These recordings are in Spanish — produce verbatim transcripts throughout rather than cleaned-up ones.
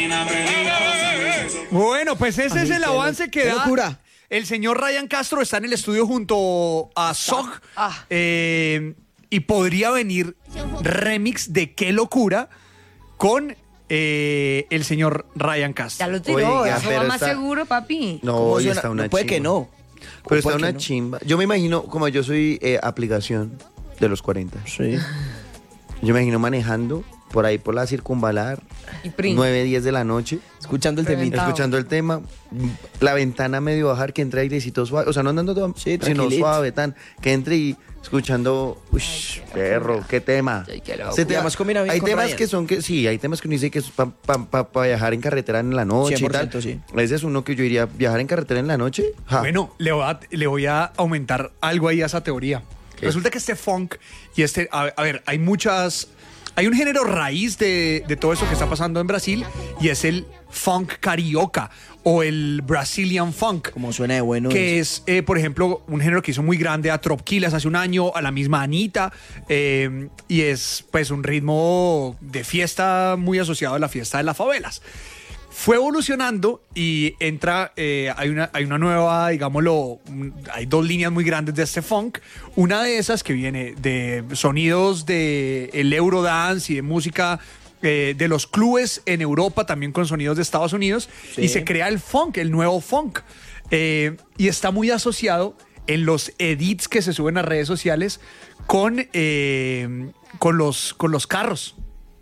Bueno, pues ese Ay, es el qué avance lo- que qué da. locura. El señor Ryan Castro está en el estudio junto a Zog. Ah. eh, y podría venir remix de Qué Locura con eh, el señor Ryan Castro. Ya lo tiró, Oiga, eso va pero más está- seguro, papi. No, ¿Cómo hoy suena? está una No, puede chimba. que no. Pero está Puede que una no. chimba. Yo me imagino, como yo soy eh, aplicación de los cuarenta, Sí. yo me imagino manejando por ahí por la circunvalar, Y prin. nueve, diez de la noche, Escuchando el Reventado. temita. escuchando el tema, la ventana medio bajar, que entre airecito suave, o sea, no andando todo, Sí, sino tranquilito. suave, tan, que entre y escuchando, uy, perro, qué tema. Ay, qué loco. Ese Y tema- además combina bien hay con temas Ryan. que son que, sí, hay temas que uno dice que es para pa, pa, pa viajar en carretera en la noche cien y por tal. ciento sí. Ese es uno que yo diría, viajar en carretera en la noche. Ja. Bueno, le voy, a, le voy a aumentar algo ahí a esa teoría. ¿Qué? Resulta que este funk y este... A, a ver, hay muchas... Hay un género raíz de, de todo eso que está pasando en Brasil y es el funk carioca o el Brazilian funk. Como suena de bueno. Que es, eh, por ejemplo, un género que hizo muy grande a Tropquilas hace un año, a la misma Anita, eh, y es pues un ritmo de fiesta muy asociado a la fiesta de las favelas. Fue evolucionando y entra, eh, hay, una, hay una nueva, digámoslo, un- hay dos líneas muy grandes de este funk. Una de esas que viene de sonidos de el Eurodance y de música eh, de los clubes en Europa, también con sonidos de Estados Unidos, Sí. y se crea el funk, el nuevo funk. Eh, y está muy asociado en los edits que se suben a redes sociales con, eh, con, los, con los carros.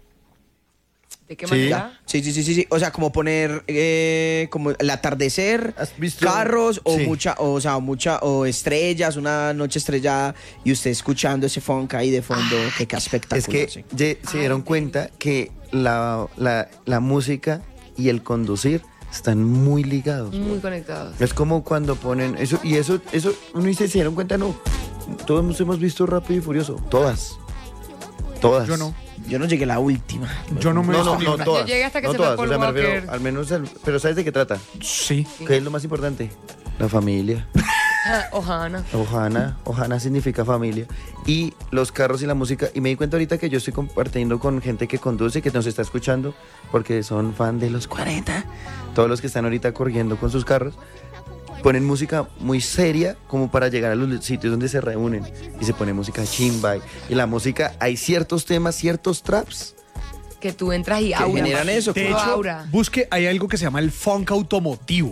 ¿De qué Sí. manera? Sí, sí, sí, sí, sí. O sea, como poner eh, como el atardecer, ¿Has visto? carros o Sí. mucha, o, o sea, mucha, o estrellas, una noche estrellada y usted escuchando ese funk ahí de fondo, que qué espectacular. Es que sí. ye- se dieron cuenta que la, la, la música y el conducir están muy ligados. Muy güey. conectados. Es como cuando ponen eso, y eso, eso, uno dice, se dieron cuenta, no. Todos hemos visto Rápido y Furioso. Todas. Todas. Yo no. Yo no llegué a la última. Yo no me he No, visto no, ni no, una. todas. Yo llegué hasta que no se fue todas, Paul o sea, me refiero, Walker. al menos, al- pero ¿sabes de qué trata? Sí. ¿Qué es lo más importante? La familia. Ojana. Ojana, Ojana significa familia. Y los carros y la música. Y me di cuenta ahorita que yo estoy compartiendo con gente que conduce, que nos está escuchando, porque son fan de los cuarenta. Todos los que están ahorita corriendo con sus carros, ponen música muy seria como para llegar a los sitios donde se reúnen. Y se pone música chimba. Y, y la música, hay ciertos temas, ciertos traps. Que tú entras y Que aura. generan papi. eso, De Puro hecho, aura. busque, hay algo que se llama el funk automotivo.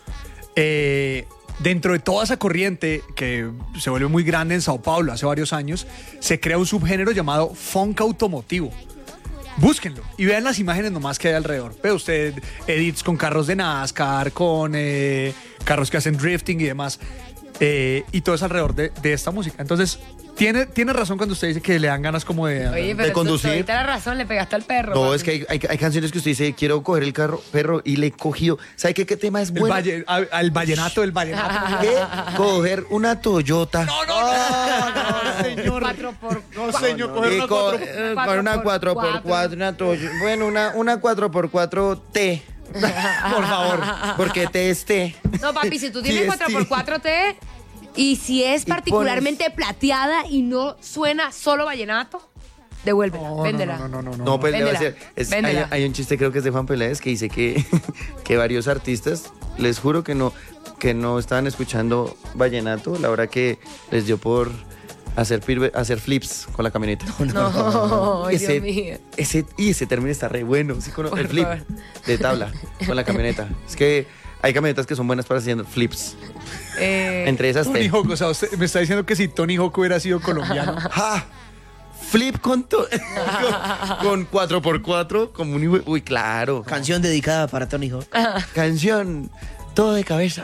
Eh, dentro de toda esa corriente que se vuelve muy grande en Sao Paulo hace varios años, se crea un subgénero llamado funk automotivo. Búsquenlo y vean las imágenes nomás que hay alrededor. Ve usted edits con carros de NASCAR, con eh, carros que hacen drifting y demás. Eh, y todo es alrededor de, de esta música. Entonces, tiene, tiene razón cuando usted dice que le dan ganas como de... Oye, de pero tú- conducir. tú ahorita la razón, le pegaste al perro. No, papi. es que hay, hay- hay canciones que usted dice, quiero coger el carro, perro, y le he cogido. ¿Sabe qué, qué tema es el bueno? valle- al, al vallenato, el vallenato. ¿Qué? Coger una Toyota. No, no, no, no, señor. Cuatro por No, señor, coger Y una co- cuatro- eh, cuatro con una por cuatro por cuatro. cuatro, una Toyota. Bueno, una, una cuatro por cuatro T. por favor. Porque T es T. No, papi, si tú Sí, tienes es cuatro por cuatro T y si es Y particularmente plateada y no suena solo vallenato, devuélvela, No, no, véndela. no, no, no, no. No, pues le voy a Véndela, decir, es- hay, véndela. hay un chiste, creo que es de Juan Peláez, que dice que, que varios artistas, les juro que no, que no estaban escuchando vallenato la hora que les dio por hacer, pirve- hacer flips con la camioneta. No, Dios ese, mío. ese, y ese término está re bueno, ¿sí cono- Por el flip favor. de tabla con la camioneta. Es que hay camionetas que son buenas para hacer flips. Eh, Entre esas Tony T. Hawk, o sea, usted me está diciendo que si Tony Hawk hubiera sido colombiano. ¡Ja! Flip con, to- con, con cuatro por cuatro, como un... hijo- Uy, claro. Canción dedicada para Tony Hawk. Canción, todo de cabeza.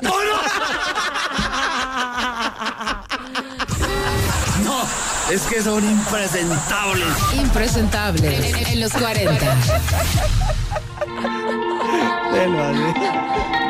Es que son impresentables. Impresentable en, en los cuarenta. Velo, vale.